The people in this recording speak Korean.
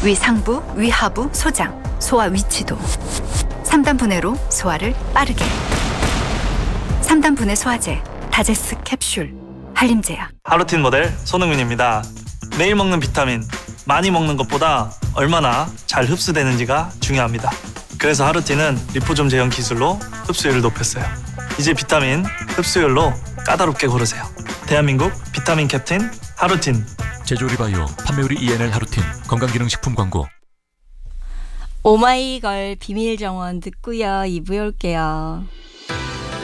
위상부, 위하부, 소장, 소화 위치도. 3단 분해로 소화를 빠르게. 3단 분해 소화제, 다제스 캡슐, 한림제약. 하루틴 모델 손흥민입니다. 매일 먹는 비타민, 많이 먹는 것보다 얼마나 잘 흡수되는지가 중요합니다. 그래서 하루틴은 리포좀 제형 기술로 흡수율을 높였어요. 이제 비타민 흡수율로 까다롭게 고르세요. 대한민국 비타민 캡틴 하루틴. 제조리바이오 판매우리 ENL 하루틴 건강기능식품 광고. 오마이걸 비밀정원 듣고요. 2부에 올게요.